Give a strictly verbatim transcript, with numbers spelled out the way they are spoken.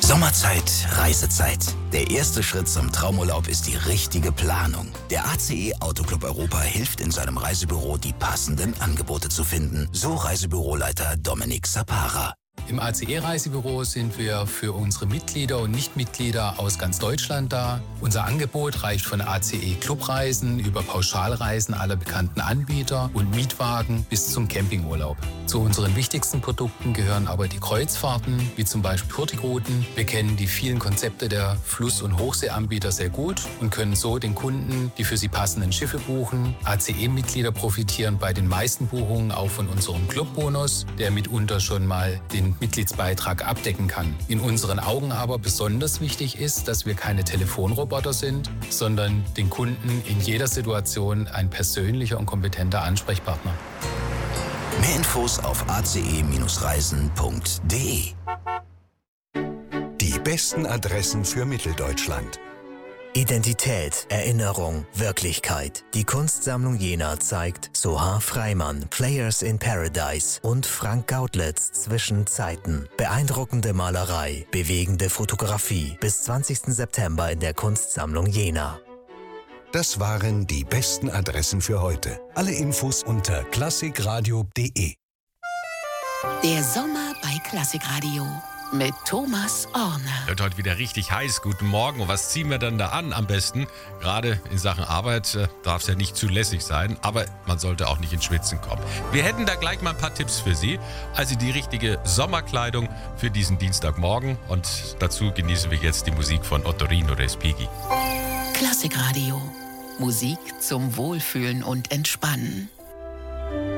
Sommerzeit, Reisezeit. Der erste Schritt zum Traumurlaub ist die richtige Planung. Der A C E Autoclub Europa hilft in seinem Reisebüro, die passenden Angebote zu finden. So Reisebüroleiter Dominik Sapara. Im A C E-Reisebüro sind wir für unsere Mitglieder und Nichtmitglieder aus ganz Deutschland da. Unser Angebot reicht von A C E-Clubreisen über Pauschalreisen aller bekannten Anbieter und Mietwagen bis zum Campingurlaub. Zu unseren wichtigsten Produkten gehören aber die Kreuzfahrten, wie zum Beispiel Hurtigruten. Wir kennen die vielen Konzepte der Fluss- und Hochseeanbieter sehr gut und können so den Kunden die für sie passenden Schiffe buchen. A C E-Mitglieder profitieren bei den meisten Buchungen auch von unserem Clubbonus, der mitunter schon mal den Mitgliedsbeitrag abdecken kann. In unseren Augen aber besonders wichtig ist, dass wir keine Telefonroboter sind, sondern den Kunden in jeder Situation ein persönlicher und kompetenter Ansprechpartner. Mehr Infos auf a c e reisen punkt d e. Die besten Adressen für Mitteldeutschland. Identität, Erinnerung, Wirklichkeit. Die Kunstsammlung Jena zeigt Soha Freimann, Players in Paradise und Frank Gaudletz Zwischen Zeiten. Beeindruckende Malerei, bewegende Fotografie. Bis zwanzigsten September in der Kunstsammlung Jena. Das waren die besten Adressen für heute. Alle Infos unter klassikradio punkt d e. Der Sommer bei Klassikradio. Mit Thomas Orner. Wird heute wieder richtig heiß. Guten Morgen. Und was ziehen wir dann da an am besten? Gerade in Sachen Arbeit äh, darf es ja nicht zu lässig sein, aber man sollte auch nicht ins Schwitzen kommen. Wir hätten da gleich mal ein paar Tipps für Sie. Also die richtige Sommerkleidung für diesen Dienstagmorgen. Und dazu genießen wir jetzt die Musik von Ottorino Respighi. Klassikradio. Musik zum Wohlfühlen und Entspannen.